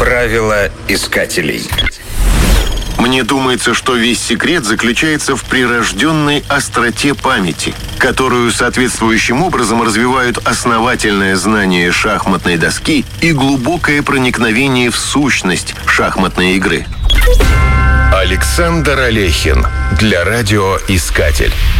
Правила искателей. Мне думается, что весь секрет заключается в прирожденной остроте памяти, которую соответствующим образом развивают основательное знание шахматной доски и глубокое проникновение в сущность шахматной игры. Александр Алехин для радиоискатель.